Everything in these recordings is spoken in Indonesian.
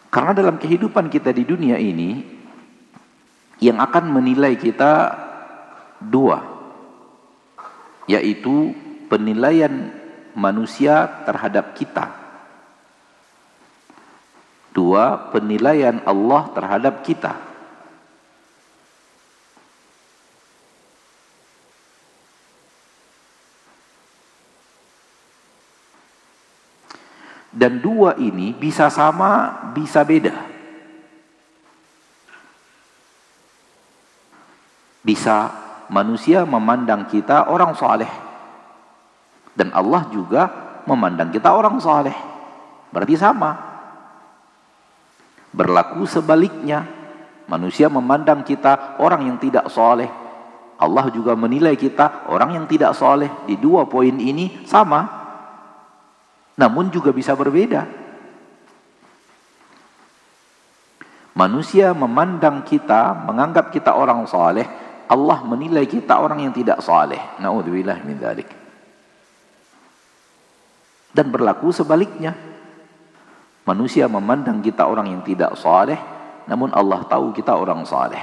Karena dalam kehidupan kita di dunia ini, yang akan menilai kita dua, yaitu penilaian manusia terhadap kita. Dua, penilaian Allah terhadap kita. Dan dua ini bisa sama, bisa beda. Bisa manusia memandang kita orang saleh, dan Allah juga memandang kita orang saleh. Berarti sama. Berlaku sebaliknya. Manusia memandang kita orang yang tidak saleh, Allah juga menilai kita orang yang tidak saleh. Di dua poin ini sama, namun juga bisa berbeda. Manusia memandang kita, menganggap kita orang saleh, Allah menilai kita orang yang tidak saleh. Na'udzubillah min dzalik. Dan berlaku sebaliknya. Manusia memandang kita orang yang tidak saleh, namun Allah tahu kita orang saleh.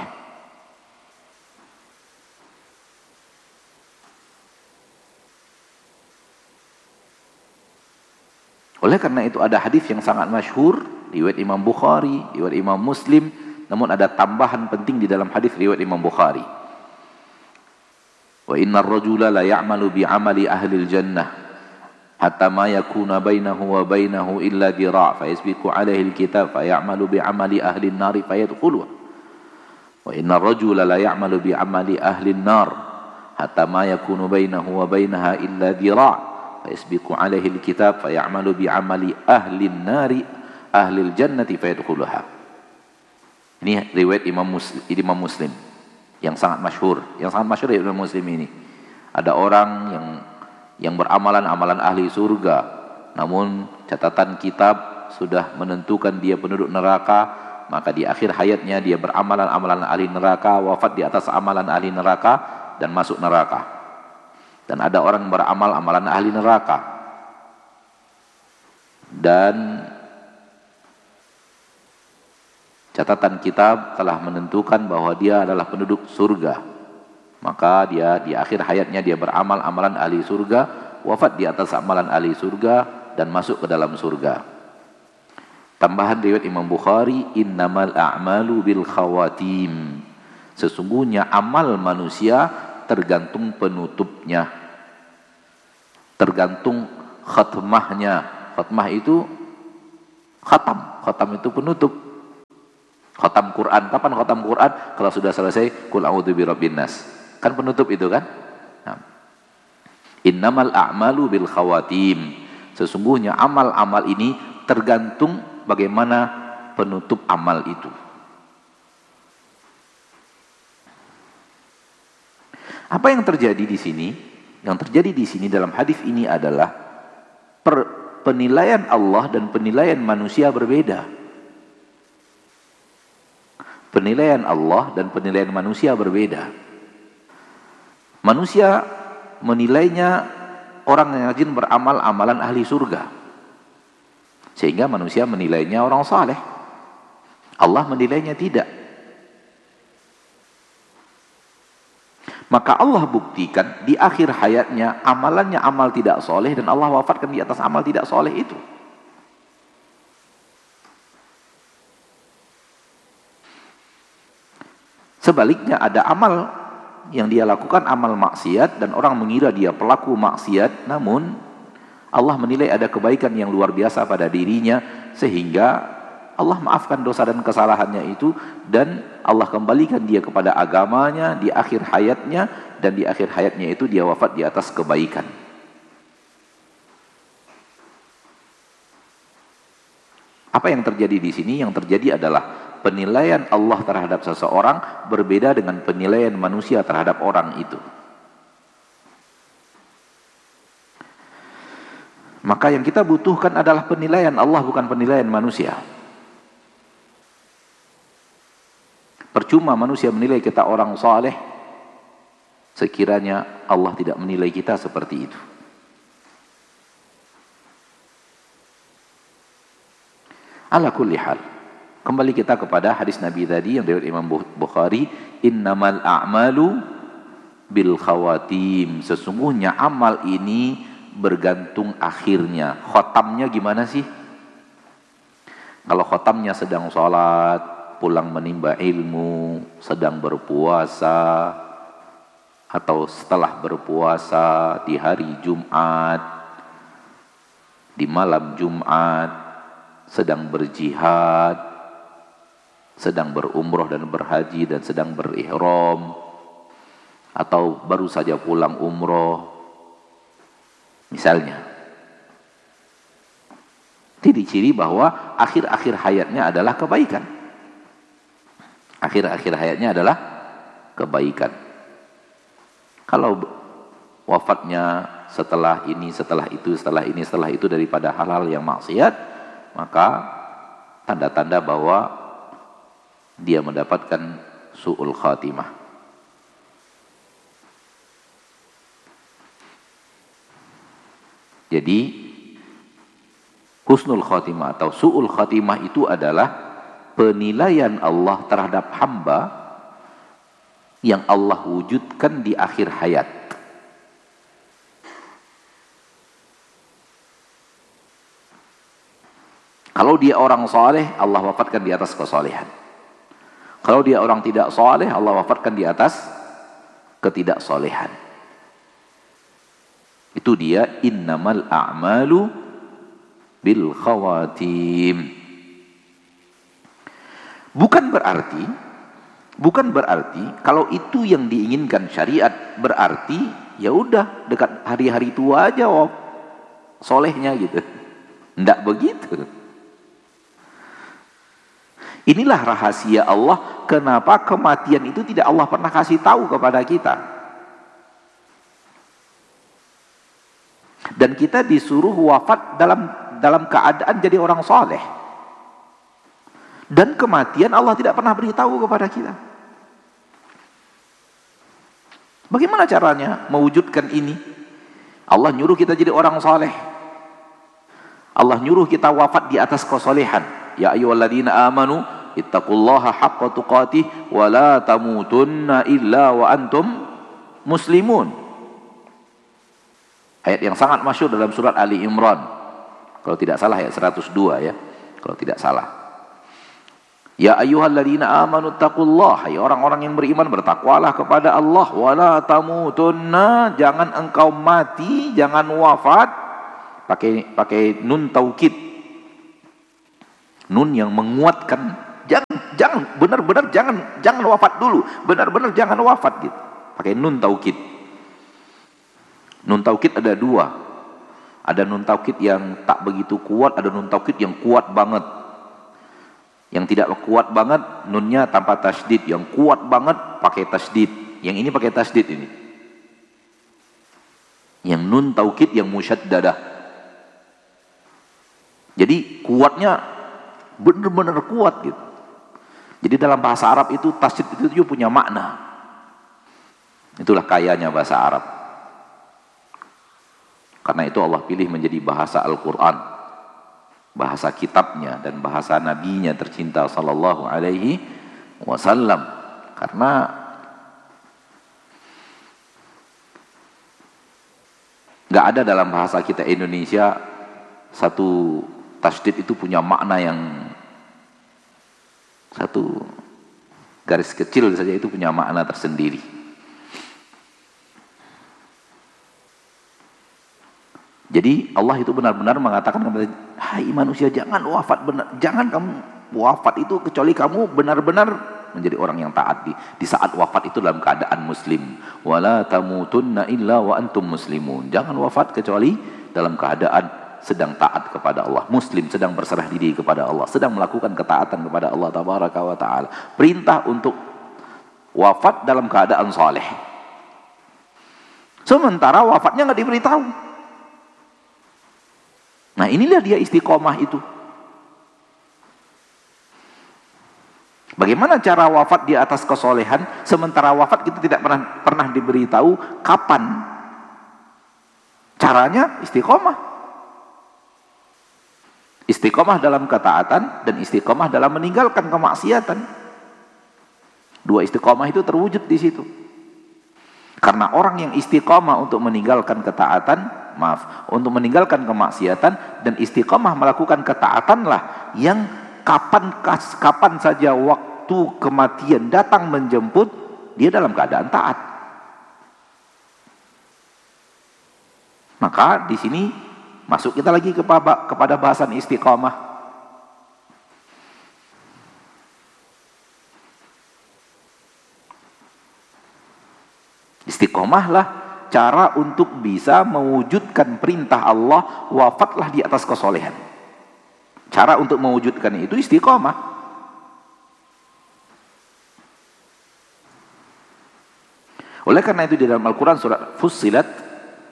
Oleh karena itu ada hadis yang sangat masyhur, riwayat Imam Bukhari, riwayat Imam Muslim, namun ada tambahan penting di dalam hadis riwayat Imam Bukhari. Wa innar rajula la ya'malu bi 'amali ahli al-jannah hatta ma yakuna bainahu wa bainahu illa dira' fa yasbiqu 'alaihi al-kitab fa ya'malu bi 'amali ahli an-nar fa yadkhuluha. Wa innar rajula la ya'malu bi 'amali ahli an-nar hatta ma yakunu bainahu wa bainaha illa dira' fa yasbiqu 'alaihi al-kitab fa ya'malu bi 'amali ahli an-nar ahli al-jannati fa yadkhuluha. Ini riwayat Imam Muslim yang sangat masyhur, ya Imam Muslim ini. Ada orang yang beramal amalan ahli surga, namun catatan kitab sudah menentukan dia penduduk neraka, maka di akhir hayatnya dia beramal amalan ahli neraka, wafat di atas amalan ahli neraka dan masuk neraka. Dan ada orang yang beramal amalan ahli neraka dan catatan kitab telah menentukan bahwa dia adalah penduduk surga. Maka dia di akhir hayatnya dia beramal amalan ahli surga, wafat di atas amalan ahli surga dan masuk ke dalam surga. Tambahan riwayat Imam Bukhari, innamal a'malu bil khawatim. Sesungguhnya amal manusia tergantung penutupnya. Tergantung khatmahnya. Khatmah itu khatam. Khatam itu penutup. Khatam Quran, kapan khatam Quran? Kalau sudah selesai, qul a'udzu birabbin nas. Kan penutup itu kan? Nah. Innamal a'malu bil khawatim. Sesungguhnya amal-amal ini tergantung bagaimana penutup amal itu. Apa yang terjadi di sini? Yang terjadi di sini dalam hadis ini adalah penilaian Allah dan penilaian manusia berbeda. Penilaian Allah dan penilaian manusia berbeda. Manusia menilainya orang yang rajin beramal amalan ahli surga, sehingga manusia menilainya orang saleh. Allah menilainya tidak. Maka Allah buktikan di akhir hayatnya amalannya amal tidak soleh, dan Allah wafatkan di atas amal tidak soleh itu. Sebaliknya ada amal yang dia lakukan amal maksiat dan orang mengira dia pelaku maksiat, namun Allah menilai ada kebaikan yang luar biasa pada dirinya sehingga Allah maafkan dosa dan kesalahannya itu, dan Allah kembalikan dia kepada agamanya di akhir hayatnya, dan di akhir hayatnya itu dia wafat di atas kebaikan. Apa yang terjadi di sini? Yang terjadi adalah penilaian Allah terhadap seseorang berbeda dengan penilaian manusia terhadap orang itu. Maka yang kita butuhkan adalah penilaian Allah, bukan penilaian manusia. Percuma manusia menilai kita orang saleh sekiranya Allah tidak menilai kita seperti itu. Ala kulli hal, Kembali kita kepada hadis Nabi tadi yang dari Imam Bukhari, innamal a'malu bil khawatim. Sesungguhnya amal ini bergantung akhirnya. Khotamnya gimana sih? Kalau khotamnya sedang sholat, pulang menimba ilmu, sedang berpuasa, atau setelah berpuasa di hari Jumat, di malam Jumat, sedang berjihad, sedang berumroh dan berhaji dan sedang berihram, atau baru saja pulang umroh misalnya. Ciri-ciri bahwa akhir-akhir hayatnya adalah kebaikan. Akhir-akhir hayatnya adalah kebaikan. Kalau wafatnya setelah ini, setelah itu, setelah ini, setelah itu daripada hal-hal yang maksiat, maka tanda-tanda bahwa dia mendapatkan su'ul khatimah. Jadi husnul khatimah atau su'ul khatimah itu adalah penilaian Allah terhadap hamba yang Allah wujudkan di akhir hayat. Kalau dia orang saleh, Allah wafatkan di atas kesalehan. Kalau dia orang tidak saleh, Allah wafatkan di atas ketidaksolehan. Itu dia innamal a'malu bil khawatim. Bukan berarti kalau itu yang diinginkan syariat, berarti ya udah dekat hari-hari tua aja solehnya gitu. Enggak begitu. Inilah rahasia Allah, kenapa kematian itu tidak Allah pernah kasih tahu kepada kita. Dan kita disuruh wafat dalam keadaan jadi orang soleh. Dan kematian Allah tidak pernah beritahu kepada kita. Bagaimana caranya mewujudkan ini? Allah nyuruh kita jadi orang soleh. Allah nyuruh kita wafat di atas kesolehan. Ya ayyuhalladzina amanu ittaqullaha haqqa tuqatih wa la tamutunna illa wa antum muslimun. Ayat yang sangat masyhur dalam surat Ali Imran. Kalau tidak salah ayat 102 ya. Kalau tidak salah. Ya ayyuhalladzina amanu ittaqullaha, ya orang-orang yang beriman bertakwalah kepada Allah, wa la tamutunna, jangan engkau mati, jangan wafat. Pakai nun taukid. Nun yang menguatkan. Jangan benar-benar jangan wafat dulu. Benar-benar jangan wafat gitu. Pakai nun taukid. Nun taukid ada dua. Ada nun taukid yang tak begitu kuat, ada nun taukid yang kuat banget. Yang tidak kuat banget nunnya tanpa tasdid, yang kuat banget pakai tasdid. Yang ini pakai tasdid ini. Yang nun taukid yang musyaddadah. Jadi kuatnya benar-benar kuat gitu. Jadi dalam bahasa Arab itu tasdid itu juga punya makna. Itulah kayanya bahasa Arab. Karena itu Allah pilih menjadi bahasa Al-Quran, bahasa kitabnya dan bahasa nabinya tercinta sallallahu alaihi wasallam. Karena nggak ada dalam bahasa kita Indonesia satu tasdid itu punya makna yang satu garis kecil saja itu punya makna tersendiri. Jadi Allah itu benar-benar mengatakan kepada, hai manusia, jangan wafat, jangan kamu wafat itu kecuali kamu benar-benar menjadi orang yang taat di saat wafat itu dalam keadaan muslim. Wala tamutunna illa wa antum muslimun. Jangan wafat kecuali dalam keadaan sedang taat kepada Allah, muslim, sedang berserah diri kepada Allah, sedang melakukan ketaatan kepada Allah tabaraka wa taala. Perintah untuk wafat dalam keadaan saleh. Sementara wafatnya nggak diberitahu. Nah, inilah dia istiqomah itu. Bagaimana cara wafat di atas kesolehan, sementara wafat kita tidak pernah diberitahu kapan. Caranya istiqomah. Istiqomah dalam ketaatan dan istiqomah dalam meninggalkan kemaksiatan. Dua istiqomah itu terwujud di situ. Karena orang yang istiqomah untuk meninggalkan ketaatan, untuk meninggalkan kemaksiatan dan istiqomah melakukan ketaatanlah yang kapan saja waktu kematian datang menjemput, dia dalam keadaan taat. Maka di sini masuk kita lagi kepada bahasan istiqamah. Istiqamahlah cara untuk bisa mewujudkan perintah Allah, wafatlah di atas kesolehan. Cara untuk mewujudkan itu istiqamah. Oleh karena itu di dalam Al-Quran surat Fussilat,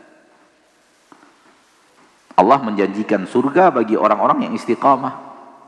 Allah menjanjikan surga bagi orang-orang yang istiqamah.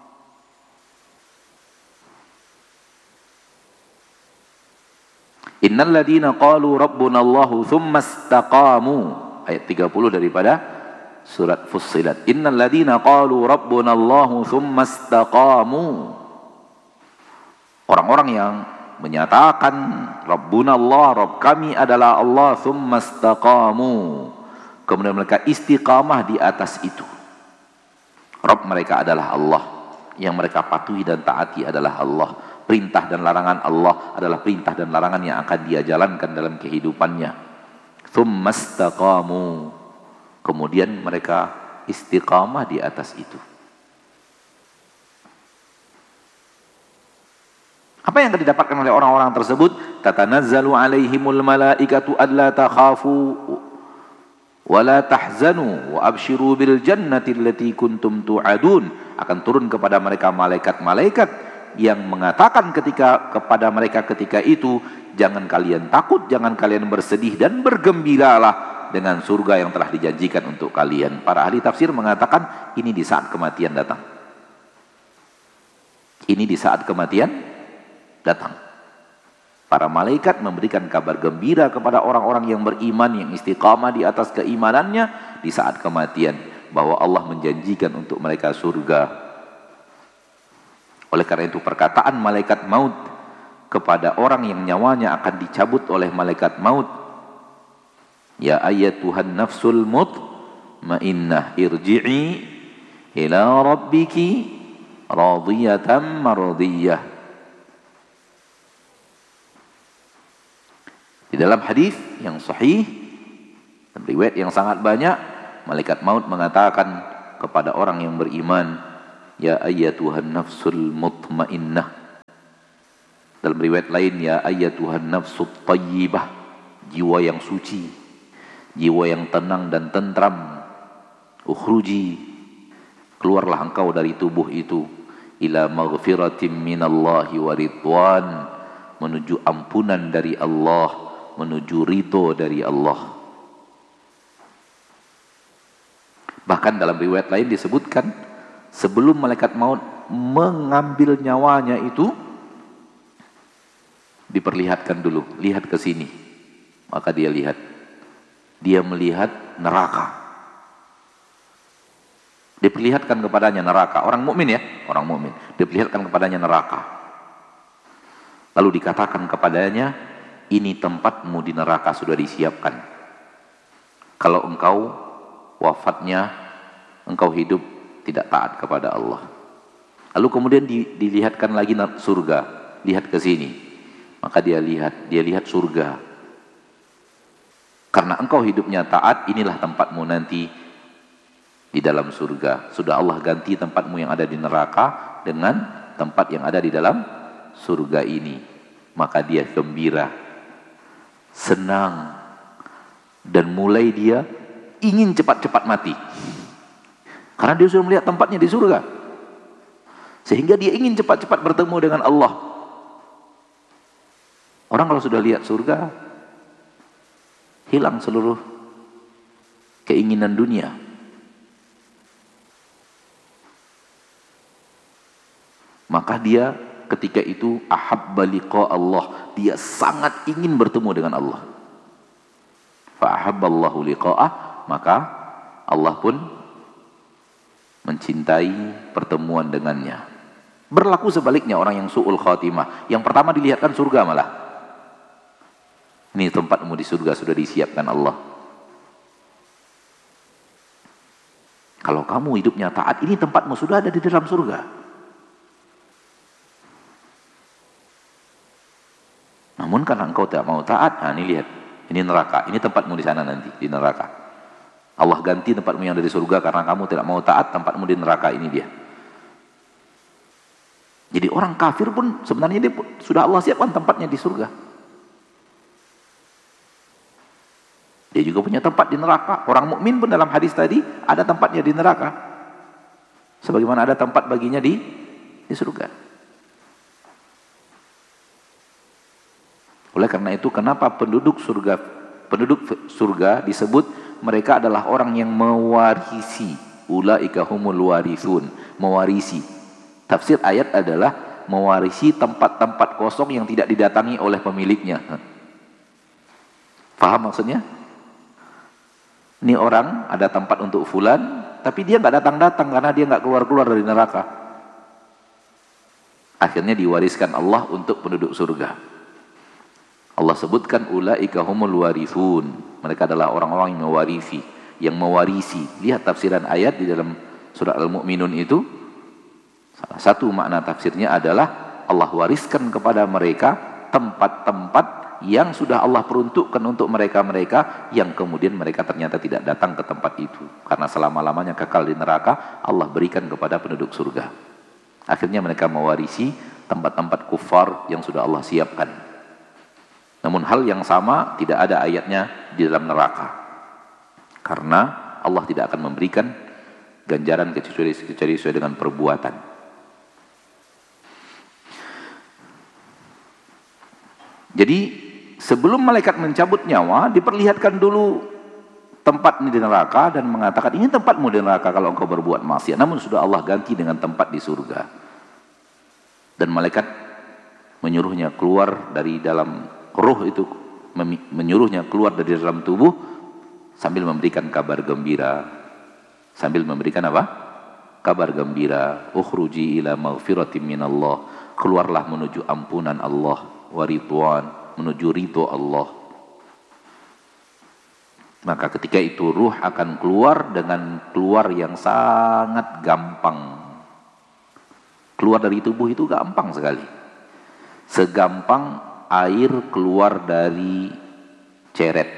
Innal ladina qalu rabbuna Allahu thumma istaqamu. Ayat 30 daripada surat Fussilat. Innal ladina qalu rabbuna Allahu thumma istaqamu. Orang-orang yang menyatakan Rabbuna Allah, Rabb kami adalah Allah, thumma istaqamu. Kemudian mereka istiqamah di atas itu. Rabb mereka adalah Allah. Yang mereka patuhi dan taati adalah Allah. Perintah dan larangan Allah adalah perintah dan larangan yang akan dia jalankan dalam kehidupannya. Tsumma istaqamu. Kemudian mereka istiqamah di atas itu. Apa yang akan didapatkan oleh orang-orang tersebut? Tatanazzalu alaihimul malaikatu alla takhafu wala tahzanu wa abshiru bil jannati allati kuntum tu'adun. Akan turun kepada mereka malaikat-malaikat yang mengatakan kepada mereka ketika itu, jangan kalian takut, jangan kalian bersedih, dan bergembiralah dengan surga yang telah dijanjikan untuk kalian. Para ahli tafsir mengatakan ini di saat kematian datang. Ini di saat kematian datang. Para malaikat memberikan kabar gembira kepada orang-orang yang beriman, yang istiqamah di atas keimanannya di saat kematian, bahwa Allah menjanjikan untuk mereka surga. Oleh karena itu perkataan malaikat maut kepada orang yang nyawanya akan dicabut oleh malaikat maut, ya ayyatuhan nafsul mutmainnah irji'i ila rabbiki radiyatan mardiyah. Di dalam hadis yang sahih dan riwayat yang sangat banyak, malaikat maut mengatakan kepada orang yang beriman, ya ayyatuhan nafsul mutmainnah. Dalam riwayat lain, ya ayyatuhan nafsut tayyibah, jiwa yang suci, jiwa yang tenang dan tentram, ukhruji, keluarlah engkau dari tubuh itu, ila maghfiratin minallahi wa ridwan, menuju ampunan dari Allah, menuju ridho dari Allah. Bahkan dalam riwayat lain disebutkan, sebelum malaikat maut mengambil nyawanya itu, diperlihatkan dulu, lihat ke sini. Maka dia lihat, dia melihat neraka. Diperlihatkan kepadanya neraka. Orang mukmin ya, orang mukmin. Diperlihatkan kepadanya neraka. Lalu dikatakan kepadanya, ini tempatmu di neraka sudah disiapkan. Kalau engkau wafatnya, engkau hidup tidak taat kepada Allah. Lalu kemudian dilihatkan lagi surga, lihat ke sini. Maka dia lihat surga. Karena engkau hidupnya taat, inilah tempatmu nanti di dalam surga. Sudah Allah ganti tempatmu yang ada di neraka dengan tempat yang ada di dalam surga ini. Maka dia gembira, senang, dan mulai dia ingin cepat-cepat mati. Karena dia sudah melihat tempatnya di surga. Sehingga dia ingin cepat-cepat bertemu dengan Allah. Orang kalau sudah lihat surga, hilang seluruh keinginan dunia. Maka dia ketika itu ahabba liqa Allah, dia sangat ingin bertemu dengan Allah. Fa ahabballahu liqa'ah, maka Allah pun mencintai pertemuan dengannya. Berlaku sebaliknya orang yang su'ul khatimah. Yang pertama dilihatkan surga malah. Ini tempatmu di surga sudah disiapkan Allah. Kalau kamu hidupnya taat, ini tempatmu sudah ada di dalam surga. Namun karena engkau tidak mau taat, nah ini lihat, ini neraka, ini tempatmu di sana nanti, di neraka. Allah ganti tempatmu yang ada di surga karena kamu tidak mau taat, tempatmu di neraka, ini dia. Jadi orang kafir pun sebenarnya dia sudah Allah siapkan tempatnya di surga. Dia juga punya tempat di neraka. Orang mukmin pun dalam hadis tadi ada tempatnya di neraka. Sebagaimana ada tempat baginya di surga. Oleh karena itu kenapa penduduk surga disebut mereka adalah orang yang mewarisi. Ulaika humul warithun, mewarisi. Tafsir ayat adalah mewarisi tempat-tempat kosong yang tidak didatangi oleh pemiliknya. Paham maksudnya? Ini orang ada tempat untuk fulan, tapi dia nggak datang-datang karena dia nggak keluar-keluar dari neraka. Akhirnya diwariskan Allah untuk penduduk surga. Allah sebutkan ulaika humul warithun. Mereka adalah orang-orang yang mewarisi. Lihat tafsiran ayat di dalam surah Al-Mu'minun itu. Salah satu makna tafsirnya adalah Allah wariskan kepada mereka tempat-tempat yang sudah Allah peruntukkan untuk mereka-mereka yang kemudian mereka ternyata tidak datang ke tempat itu. Karena selama-lamanya kekal di neraka, Allah berikan kepada penduduk surga. Akhirnya mereka mewarisi tempat-tempat kufar yang sudah Allah siapkan. Namun hal yang sama tidak ada ayatnya di dalam neraka. Karena Allah tidak akan memberikan ganjaran kecuali sesuai dengan perbuatan. Jadi sebelum malaikat mencabut nyawa, diperlihatkan dulu tempat di neraka dan mengatakan ini tempatmu di neraka kalau engkau berbuat maksiat. Namun sudah Allah ganti dengan tempat di surga. Dan malaikat menyuruhnya keluar dari dalam ruh itu, menyuruhnya keluar dari dalam tubuh sambil memberikan kabar gembira. Sambil memberikan apa? Kabar gembira. Ukhruji ila maghfiratin minallah. Keluarlah menuju ampunan Allah. Waridwan, menuju ridho Allah. Maka ketika itu ruh akan keluar dengan keluar yang sangat gampang. Keluar dari tubuh itu gampang sekali. Segampang air keluar dari ceret.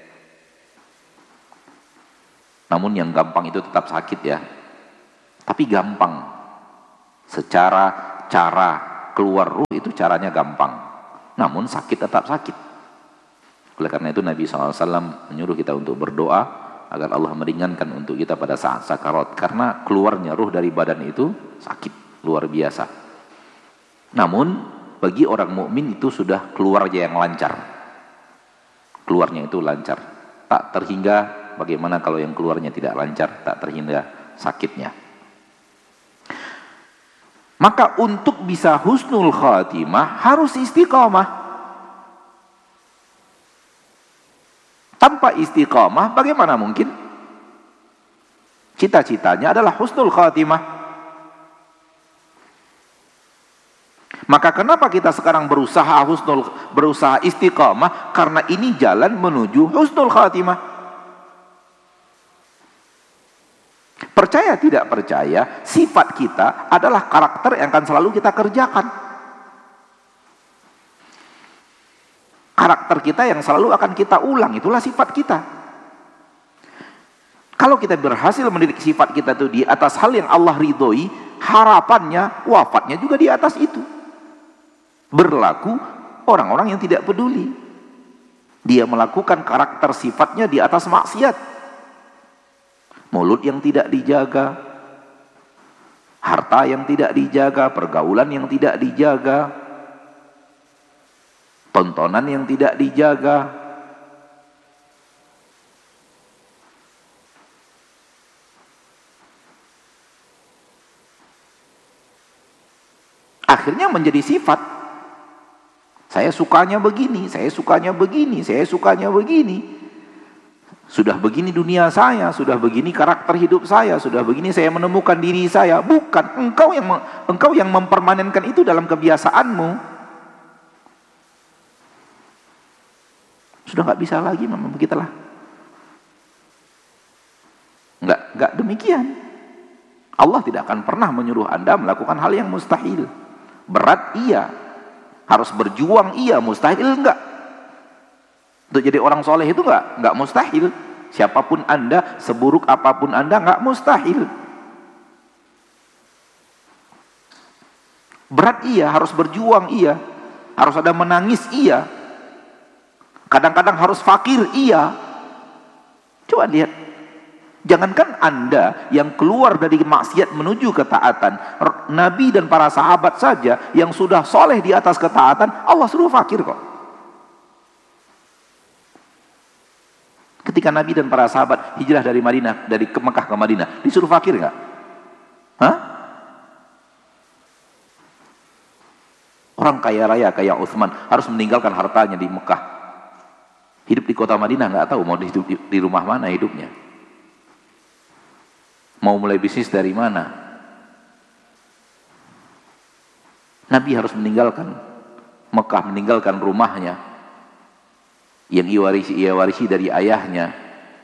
Namun yang gampang itu tetap sakit ya. Tapi gampang. Secara cara keluar ruh itu caranya gampang. Namun sakit tetap sakit. Oleh karena itu Nabi SAW menyuruh kita untuk berdoa agar Allah meringankan untuk kita pada saat sakarat. Karena keluarnya ruh dari badan itu sakit luar biasa. Namun bagi orang mukmin itu sudah keluarnya yang lancar. Keluarnya itu lancar. Tak terhingga bagaimana kalau yang keluarnya tidak lancar, tak terhingga sakitnya. Maka untuk bisa husnul khatimah harus istiqamah. Tanpa istiqamah bagaimana mungkin? Cita-citanya adalah husnul khatimah. Maka kenapa kita sekarang berusaha istiqamah? Karena ini jalan menuju husnul khatimah. Percaya tidak percaya, sifat kita adalah karakter yang akan selalu kita kerjakan. Karakter kita yang selalu akan kita ulang, itulah sifat kita. Kalau kita berhasil mendidik sifat kita itu di atas hal yang Allah ridhoi, harapannya, wafatnya juga di atas itu. Berlaku orang-orang yang tidak peduli. Dia melakukan karakter sifatnya di atas maksiat. Mulut yang tidak dijaga, harta yang tidak dijaga, pergaulan yang tidak dijaga, tontonan yang tidak dijaga. Akhirnya menjadi sifat. Saya sukanya begini, saya sukanya begini, saya sukanya begini. Sudah begini dunia saya, sudah begini karakter hidup saya, sudah begini saya menemukan diri saya. Bukan, engkau yang mempermanenkan itu dalam kebiasaanmu. Sudah nggak bisa lagi, memang begitulah. Nggak demikian. Allah tidak akan pernah menyuruh Anda melakukan hal yang mustahil. Berat iya, harus berjuang iya, mustahil enggak. Untuk jadi orang soleh itu enggak mustahil. Siapapun Anda, seburuk apapun Anda, enggak mustahil. Berat iya, harus berjuang iya, harus ada menangis iya, kadang-kadang harus fakir iya. Coba lihat, jangankan Anda yang keluar dari maksiat menuju ketaatan, Nabi dan para sahabat saja yang sudah soleh di atas ketaatan, Allah suruh fakir kok. Ketika Nabi dan para sahabat hijrah dari Madinah, dari Mekah ke Madinah, disuruh fakir nggak? Hah? Orang kaya raya kayak Utsman harus meninggalkan hartanya di Mekah, hidup di kota Madinah, nggak tahu mau hidup di rumah mana hidupnya, mau mulai bisnis dari mana. Nabi harus meninggalkan Mekah, meninggalkan rumahnya yang ia warisi dari ayahnya,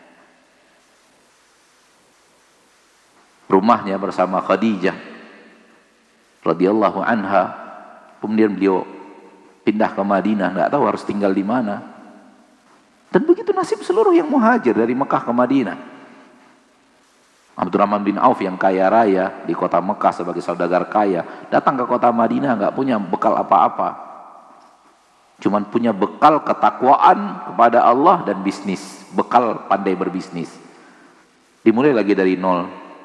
rumahnya bersama Khadijah radhiyallahu anha. Kemudian beliau pindah ke Madinah, nggak tahu harus tinggal di mana. Dan begitu nasib seluruh yang muhajir dari Mekah ke Madinah. Abdurrahman bin Auf yang kaya raya di kota Mekah sebagai saudagar kaya, datang ke kota Madinah nggak punya bekal apa-apa, cuman punya bekal ketakwaan kepada Allah dan bisnis, bekal pandai berbisnis. Dimulai lagi dari nol,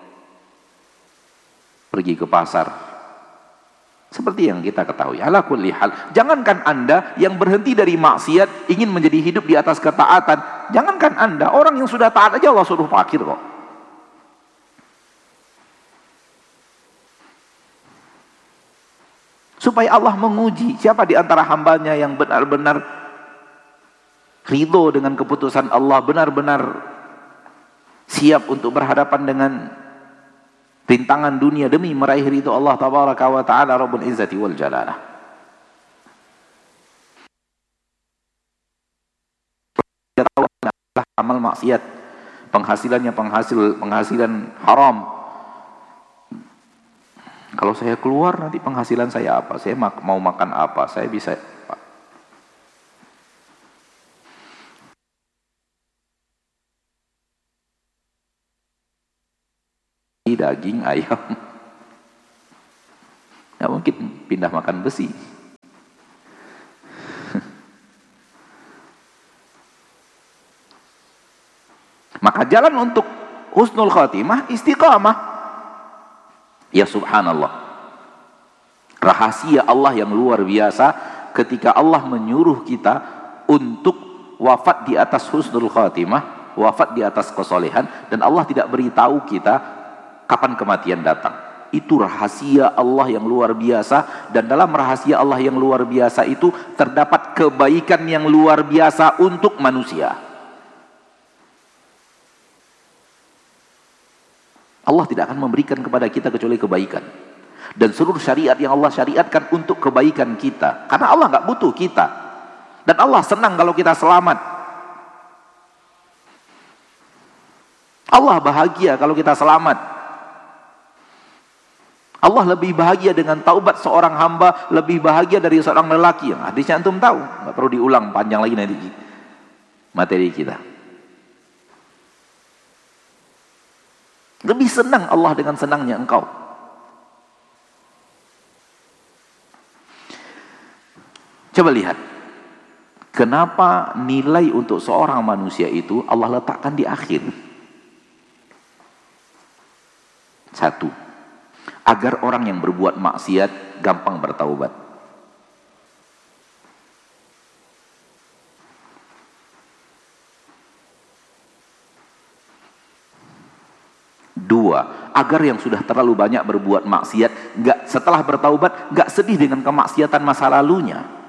pergi ke pasar, seperti yang kita ketahui. Ala kulli hal, jangankan Anda yang berhenti dari maksiat ingin menjadi hidup di atas ketaatan, jangankan Anda, orang yang sudah taat aja Allah suruh fakir kok. Supaya Allah menguji siapa di antara hambanya yang benar-benar ridho dengan keputusan Allah, benar-benar siap untuk berhadapan dengan rintangan dunia demi meraih ridho Allah tabaraka wa ta'ala Rabbul Izzati wal Jalalah. Dia tahu adalah amal maksiat, penghasilannya penghasilan haram. Kalau saya keluar nanti penghasilan saya apa? Saya mau makan apa? Saya bisa daging ayam. Nggak mungkin pindah makan besi. Maka jalan untuk husnul khatimah istiqamah. Ya subhanallah, rahasia Allah yang luar biasa ketika Allah menyuruh kita untuk wafat di atas husnul khatimah, wafat di atas kesolehan, dan Allah tidak beritahu kita kapan kematian datang. Itu rahasia Allah yang luar biasa, dan dalam rahasia Allah yang luar biasa itu terdapat kebaikan yang luar biasa untuk manusia. Allah tidak akan memberikan kepada kita kecuali kebaikan. Dan seluruh syariat yang Allah syariatkan untuk kebaikan kita. Karena Allah nggak butuh kita. Dan Allah senang kalau kita selamat. Allah bahagia kalau kita selamat. Allah lebih bahagia dengan taubat seorang hamba, lebih bahagia dari seorang lelaki. Yang hadisnya antum tahu, nggak perlu diulang panjang lagi nanti materi kita. Lebih senang Allah dengan senangnya engkau. Coba lihat, kenapa nilai untuk seorang manusia itu Allah letakkan di akhir. Satu, agar orang yang berbuat maksiat gampang bertaubat. Dua, agar yang sudah terlalu banyak berbuat maksiat, setelah bertaubat, nggak sedih dengan kemaksiatan masa lalunya.